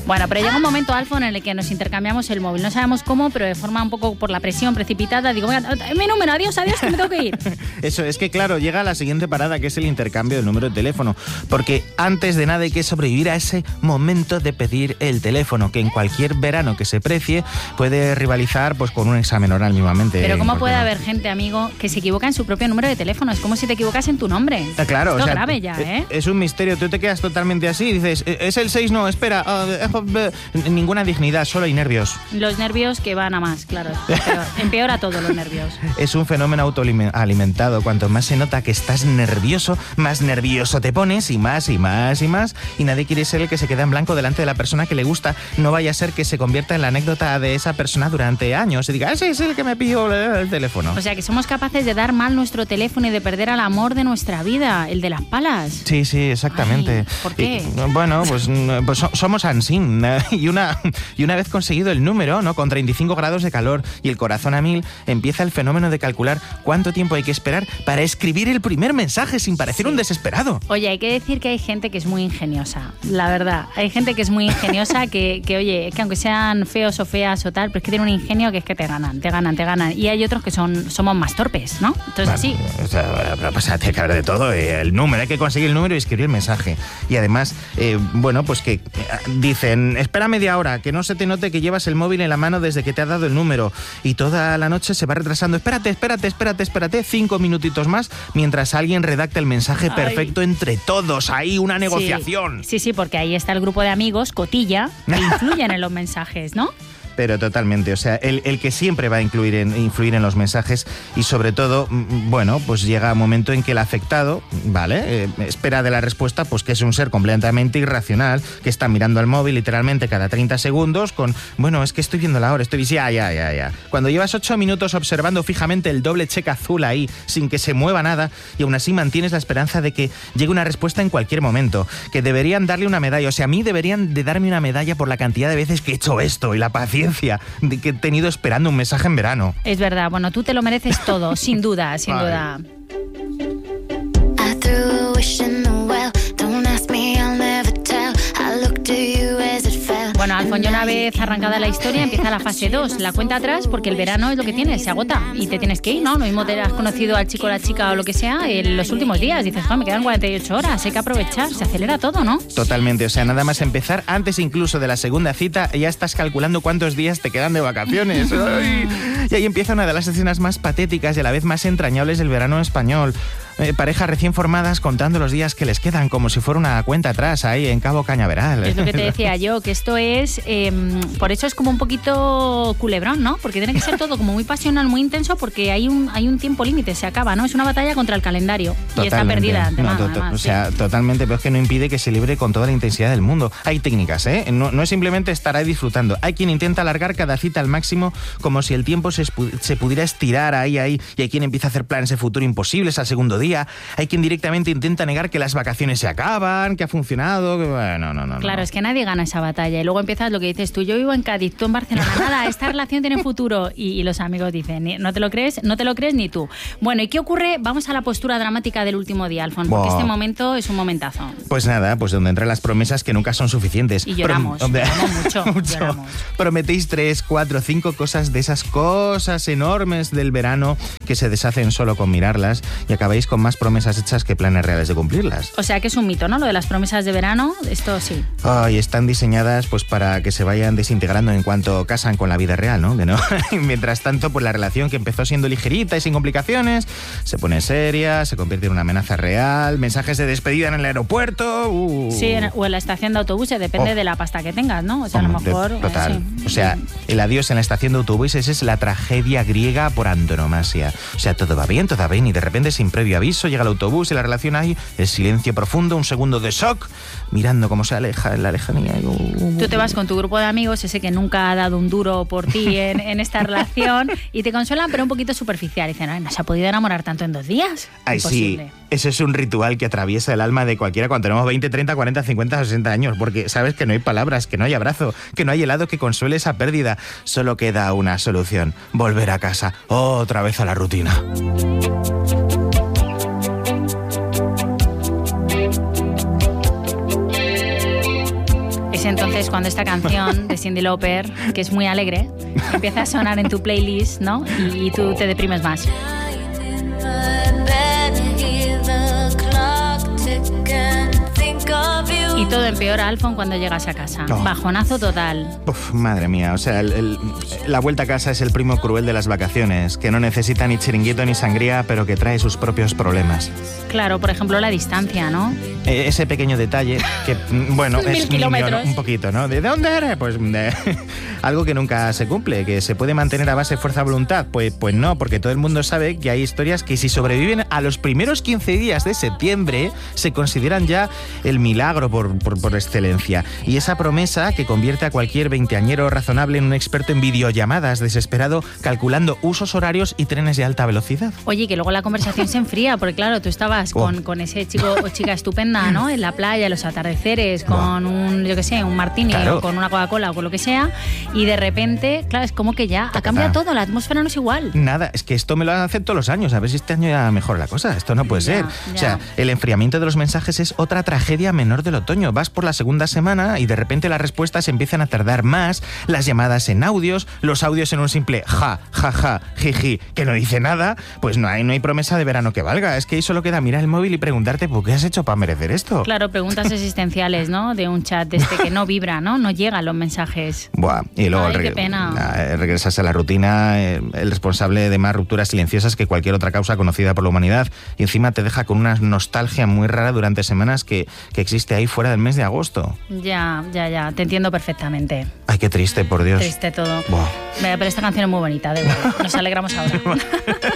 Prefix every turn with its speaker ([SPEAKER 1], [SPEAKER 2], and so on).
[SPEAKER 1] Bueno, pero llega un momento, Alfon, en el que nos intercambiamos el móvil. No sabemos cómo, pero de forma un poco por la presión precipitada. Digo, venga, mi número, adiós, que me tengo que ir.
[SPEAKER 2] Eso, es que claro, llega la siguiente parada, que es el intercambio del número de teléfono. Porque antes de nada hay que sobrevivir a ese momento de pedir el teléfono, que en cualquier verano que se precie puede rivalizar pues con un examen oral mismamente.
[SPEAKER 1] Pero ¿cómo puede haber gente, amigo, que se equivoca en su propio número de teléfono? Es como si te equivocas en tu nombre.
[SPEAKER 2] Claro,
[SPEAKER 1] esto
[SPEAKER 2] o sea,
[SPEAKER 1] grave ya, ¿eh?
[SPEAKER 2] Es un misterio. Tú te quedas totalmente así y dices, es el 6, no, espera. Ninguna dignidad, solo hay nervios.
[SPEAKER 1] Los nervios que van a más, claro. Empeora todo los nervios.
[SPEAKER 2] Es un fenómeno autoalimentado. Cuanto más se nota que estás nervioso, más nervioso te pones y más y más y más. Y nadie quiere ser el que se queda en blanco delante de la persona que le gusta. No vaya a ser que se convierta en la anécdota de esa persona durante años. Y diga, ese es el que me pidió el teléfono.
[SPEAKER 1] O sea, que somos capaces de dar mal nuestro teléfono y de perder al amor de nuestra vida, el de las palas.
[SPEAKER 2] Sí, exactamente.
[SPEAKER 1] Ay, ¿por qué?
[SPEAKER 2] Bueno, pues somos ansín. Y una vez conseguido el número, ¿no? Con 35 grados de calor y el corazón a 1000, empieza el fenómeno de calcular cuánto tiempo hay que esperar para escribir el primer mensaje sin parecer un desesperado.
[SPEAKER 1] Oye, hay que decir que hay gente que es muy ingeniosa, la verdad. Hay gente que es muy ingeniosa que oye, que aunque sean feos o feas o tal, pero es que tienen un ingenio que es que te ganan. Y hay otros que somos más torpes, ¿no? Entonces así.
[SPEAKER 2] Pero pasa, tiene que haber de todo. El número, hay que conseguir el número y escribir el mensaje. Y además, pues que dicen, espera media hora, que no se te note que llevas el móvil en la mano desde que te ha dado el número. Y toda la noche se va retrasando. Espérate, 5 minutitos más, mientras alguien redacta el mensaje perfecto entre todos. Ahí una negociación.
[SPEAKER 1] Sí, porque ahí está el grupo de amigos, cotilla, que influyen en los mensajes, ¿no?
[SPEAKER 2] Pero totalmente, o sea, el que siempre va a influir en los mensajes y sobre todo, bueno, pues llega un momento en que el afectado, ¿vale? Espera de la respuesta, pues que es un ser completamente irracional, que está mirando al móvil literalmente cada 30 segundos con, bueno, es que estoy viendo la hora, ya. Cuando llevas 8 minutos observando fijamente el doble cheque azul ahí, sin que se mueva nada, y aún así mantienes la esperanza de que llegue una respuesta en cualquier momento, que deberían darle una medalla, o sea, a mí deberían de darme una medalla por la cantidad de veces que he hecho esto y la paciencia de que he tenido esperando un mensaje en verano.
[SPEAKER 1] Es verdad, bueno, tú te lo mereces todo, sin duda. Bueno, Alfonso, una vez arrancada la historia, empieza la fase 2, la cuenta atrás, porque el verano es lo que tienes, se agota y te tienes que ir, ¿no? Lo mismo te has conocido al chico o la chica o lo que sea en los últimos días. Dices, me quedan 48 horas, hay que aprovechar, se acelera todo, ¿no?
[SPEAKER 2] Totalmente, o sea, nada más empezar, antes incluso de la segunda cita, ya estás calculando cuántos días te quedan de vacaciones. ¡Ay! Y ahí empieza una de las escenas más patéticas y a la vez más entrañables del verano español. Parejas recién formadas contando los días que les quedan como si fuera una cuenta atrás ahí en Cabo Cañaveral.
[SPEAKER 1] Es lo que te decía yo, que esto es, por eso es como un poquito culebrón, ¿no? Porque tiene que ser todo como muy pasional, muy intenso, porque hay un tiempo límite, se acaba, ¿no? Es una batalla contra el calendario. Totalmente. Y está perdida. Además,
[SPEAKER 2] o sea, totalmente, pero es que no impide que se libre con toda la intensidad del mundo. Hay técnicas, ¿eh? No es simplemente estar ahí disfrutando. Hay quien intenta alargar cada cita al máximo como si el tiempo se pudiera estirar ahí, y hay quien empieza a hacer planes de futuro imposibles al segundo día. Hay quien directamente intenta negar que las vacaciones se acaban, que ha funcionado. No.
[SPEAKER 1] Claro, es que nadie gana esa batalla. Y luego empiezas lo que dices tú, yo vivo en Cádiz, tú en Barcelona, nada, esta relación tiene futuro. Y los amigos dicen, no te lo crees ni tú. Bueno, ¿y qué ocurre? Vamos a la postura dramática del último día, Alfonso, porque este momento es un momentazo.
[SPEAKER 2] Pues nada, pues donde entran las promesas que nunca son suficientes.
[SPEAKER 1] Y lloramos mucho. Lloramos.
[SPEAKER 2] Prometéis 3, 4, 5 cosas de esas cosas enormes del verano que se deshacen solo con mirarlas y acabáis con más promesas hechas que planes reales de cumplirlas.
[SPEAKER 1] O sea que es un mito, ¿no? Lo de las promesas de verano, esto sí.
[SPEAKER 2] Y están diseñadas pues para que se vayan desintegrando en cuanto casan con la vida real, ¿no? Mientras tanto, pues la relación que empezó siendo ligerita y sin complicaciones se pone seria, se convierte en una amenaza real, mensajes de despedida en el aeropuerto.
[SPEAKER 1] Sí, o en la estación de autobuses, depende de la pasta que tengas, ¿no? O sea, a lo mejor...
[SPEAKER 2] Total.
[SPEAKER 1] Sí.
[SPEAKER 2] O sea, el adiós en la estación de autobuses es la tragedia griega por antonomasia. O sea, todo va bien y de repente sin previo aviso llega el autobús y la relación hay el silencio profundo, un segundo de shock, mirando cómo se aleja en la lejanía.
[SPEAKER 1] Tú te vas con tu grupo de amigos, ese que nunca ha dado un duro por ti en esta relación, y te consuelan, pero un poquito superficial. Y dicen, ¿no se ha podido enamorar tanto en 2 días?
[SPEAKER 2] Ay,
[SPEAKER 1] imposible.
[SPEAKER 2] Sí, ese es un ritual que atraviesa el alma de cualquiera cuando tenemos 20, 30, 40, 50, 60 años, porque sabes que no hay palabras, que no hay abrazo, que no hay helado que consuele esa pérdida. Solo queda una solución, volver a casa, otra vez a la rutina.
[SPEAKER 1] Es entonces cuando esta canción de Cyndi Lauper, que es muy alegre, empieza a sonar en tu playlist, ¿no? Y tú te deprimes más. Y todo empeora, Alfon, cuando llegas a casa.
[SPEAKER 2] No.
[SPEAKER 1] Bajonazo total.
[SPEAKER 2] Uf, madre mía, o sea, la vuelta a casa es el primo cruel de las vacaciones, que no necesita ni chiringuito ni sangría, pero que trae sus propios problemas.
[SPEAKER 1] Claro, por ejemplo, la distancia, ¿no?
[SPEAKER 2] Ese pequeño detalle que, bueno,
[SPEAKER 1] 1000
[SPEAKER 2] es
[SPEAKER 1] kilómetros.
[SPEAKER 2] un poquito, ¿no? ¿De dónde eres? Pues algo que nunca se cumple, que se puede mantener a base de fuerza de voluntad. Pues no, porque todo el mundo sabe que hay historias que si sobreviven a los primeros 15 días de septiembre, se consideran ya el milagro por excelencia. Y esa promesa que convierte a cualquier veinteañero razonable en un experto en videollamadas, desesperado, calculando usos horarios y trenes de alta velocidad.
[SPEAKER 1] Oye, que luego la conversación se enfría, porque claro, tú estabas con ese chico o chica estupenda, ¿no? En la playa, los atardeceres, con un, yo qué sé, un martini,
[SPEAKER 2] claro,
[SPEAKER 1] o con una Coca-Cola o con lo que sea, y de repente, claro, es como que ya ha cambiado todo, la atmósfera no es igual.
[SPEAKER 2] Nada, es que esto me lo hacen todos los años, a ver si este año ya mejora la cosa, esto no puede ser.
[SPEAKER 1] Ya.
[SPEAKER 2] O sea, el enfriamiento de los mensajes es otra tragedia menor del otoño. Vas por la segunda semana y de repente las respuestas empiezan a tardar más, las llamadas en audios, los audios en un simple ja, jiji, que no dice nada, pues no hay promesa de verano que valga. Es que ahí solo queda mirar el móvil y preguntarte, ¿por qué has hecho para merecer esto?
[SPEAKER 1] Claro, preguntas existenciales, ¿no? De un chat que no vibra, ¿no? No llegan los mensajes.
[SPEAKER 2] Buah, y luego
[SPEAKER 1] qué pena.
[SPEAKER 2] regresas a la rutina, el responsable de más rupturas silenciosas que cualquier otra causa conocida por la humanidad, y encima te deja con una nostalgia muy rara durante semanas que existe ahí fuera del mes de agosto.
[SPEAKER 1] Ya, te entiendo perfectamente.
[SPEAKER 2] Ay, qué triste, por Dios.
[SPEAKER 1] Triste todo.
[SPEAKER 2] Buah.
[SPEAKER 1] Pero esta canción es muy bonita, de igual. Nos alegramos ahora.